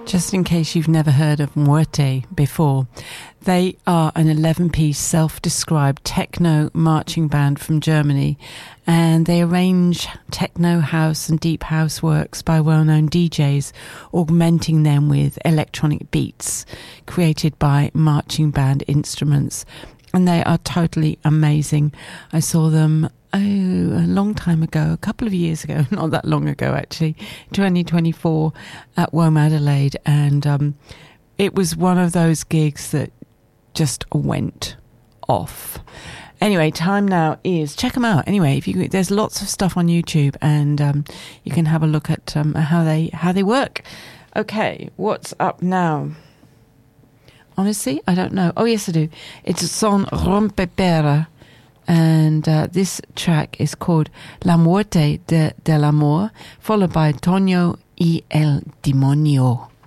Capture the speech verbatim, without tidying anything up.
Just in case you've never heard of Muerte before, they are an eleven-piece self-described techno marching band from Germany, and they arrange techno house and deep house works by well-known D Js, augmenting them with electronic beats created by marching band instruments. And they are totally amazing. I saw them oh, a long time ago, a couple of years ago, not that long ago actually, twenty twenty-four at WOMADelaide, and um, it was one of those gigs that just went off. Anyway, time now is, check them out. Anyway, if you, there's lots of stuff on YouTube, and um, you can have a look at um, how they how they work. Okay, what's up now? Honestly, I don't know. Oh, yes, I do. It's Son Rompepera, and uh, this track is called La Muerte de, del Amor, followed by Tonio y el Demonio.